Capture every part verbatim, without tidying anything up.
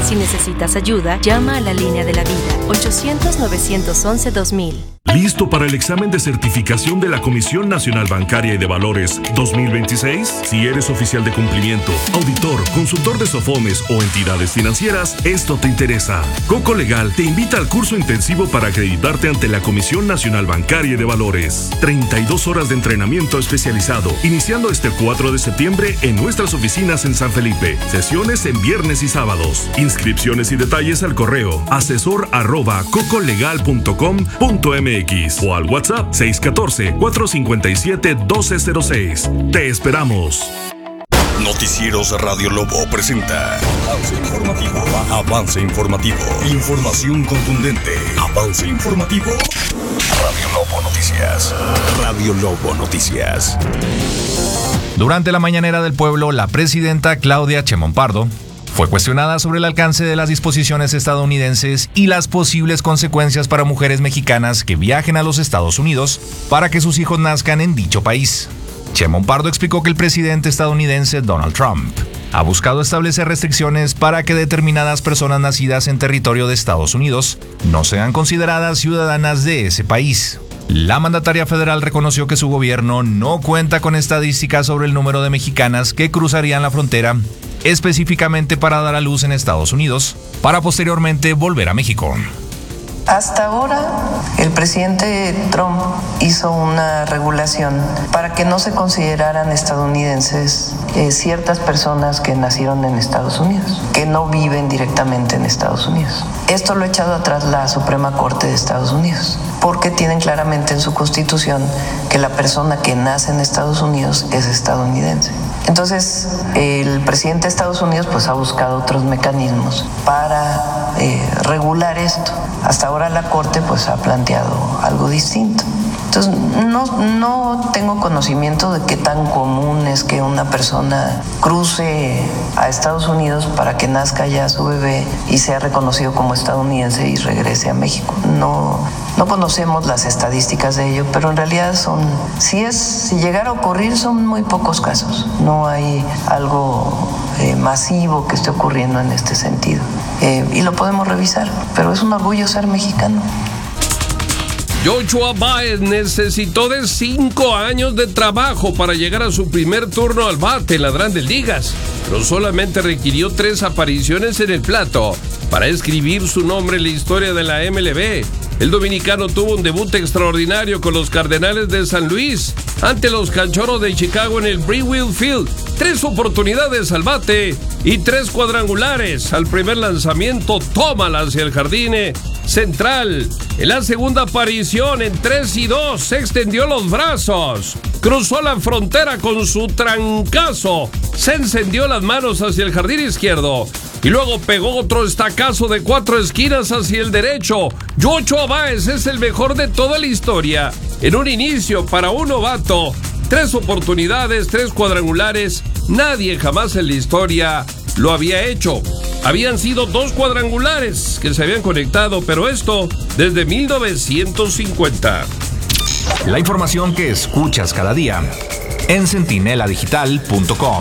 Si necesitas ayuda, llama a la línea de la vida, ochocientos, novecientos once, dos mil. ¿Listo para el examen de certificación de la Comisión Nacional Bancaria y de Valores dos mil veintiséis? Si eres oficial de cumplimiento, auditor, consultor de SOFOMES o entidades financieras, esto te interesa. Coco Legal te invita al curso intensivo para acreditarte ante la Comisión Nacional Bancaria y de Valores. treinta y dos horas de entrenamiento especializado, iniciando este cuatro de septiembre en nuestras oficinas en San Felipe. Sesiones en viernes y sábados. Inscripciones y detalles al correo asesor arroba cocolegal punto com punto m x o al WhatsApp seis uno cuatro, cuatro cinco siete, uno dos cero seis. Te esperamos. Noticieros Radio Lobo presenta Avance Informativo. Avance Informativo. Información contundente. Avance Informativo. Radio Lobo Noticias. Radio Lobo Noticias. Durante la mañanera del pueblo, la presidenta Claudia Sheinbaum Pardo fue cuestionada sobre el alcance de las disposiciones estadounidenses y las posibles consecuencias para mujeres mexicanas que viajen a los Estados Unidos para que sus hijos nazcan en dicho país. Sheinbaum Pardo explicó que el presidente estadounidense Donald Trump ha buscado establecer restricciones para que determinadas personas nacidas en territorio de Estados Unidos no sean consideradas ciudadanas de ese país. La mandataria federal reconoció que su gobierno no cuenta con estadísticas sobre el número de mexicanas que cruzarían la frontera específicamente para dar a luz en Estados Unidos, para posteriormente volver a México. Hasta ahora, el presidente Trump hizo una regulación para que no se consideraran estadounidenses eh, ciertas personas que nacieron en Estados Unidos, que no viven directamente en Estados Unidos. Esto lo ha echado atrás la Suprema Corte de Estados Unidos, porque tienen claramente en su Constitución que la persona que nace en Estados Unidos es estadounidense. Entonces, el presidente de Estados Unidos pues, ha buscado otros mecanismos para eh, regular esto. Hasta ahora la Corte pues, ha planteado algo distinto. Entonces, no, no tengo conocimiento de qué tan común es que una persona cruce a Estados Unidos para que nazca ya su bebé y sea reconocido como estadounidense y regrese a México. No, no conocemos las estadísticas de ello, pero en realidad son, si es, si llegara a ocurrir, son muy pocos casos. No hay algo eh, masivo que esté ocurriendo en este sentido. Eh, y lo podemos revisar, pero es un orgullo ser mexicano. Yoshua Báez necesitó de cinco años de trabajo para llegar a su primer turno al bate en las Grandes Ligas, pero solamente requirió tres apariciones en el plato para escribir su nombre en la historia de la M L B. El dominicano tuvo un debut extraordinario con los Cardenales de San Luis ante los Cachorros de Chicago en el Brewer Field. Tres oportunidades al bate y tres cuadrangulares. Al primer lanzamiento, tómala hacia el jardín central. En la segunda aparición, en tres y dos, se extendió los brazos, cruzó la frontera con su trancazo, se encendió las manos hacia el jardín izquierdo y luego pegó otro estacazo de cuatro esquinas hacia el derecho. Yoshua Báez es el mejor de toda la historia. En un inicio para un novato, tres oportunidades, tres cuadrangulares, nadie jamás en la historia lo había hecho. Habían sido dos cuadrangulares que se habían conectado, pero esto desde mil novecientos cincuenta. La información que escuchas cada día en centinela digital punto com.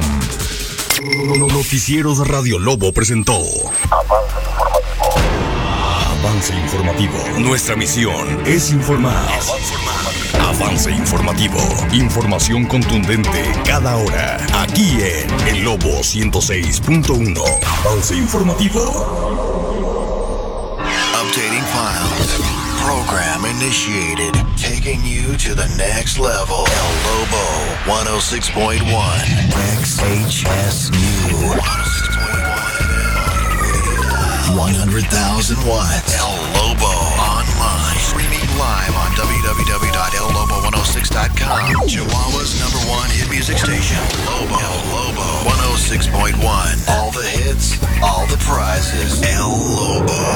Noticieros Radio Lobo presentó Avance Informativo. Avance Informativo. Nuestra misión es informar. Avance Informativo. Información contundente cada hora. Aquí en El Lobo ciento seis punto uno. Avance Informativo. Updating files. Program initiated. Taking you to the next level. El Lobo one oh six point one. X H S U. one hundred thousand watts. El Lobo online. Streaming live on w w w dot el lobo one oh six dot com. Chihuahua's number one hit music station. Lobo. El Lobo one oh six point one. All the hits, all the prizes. El Lobo.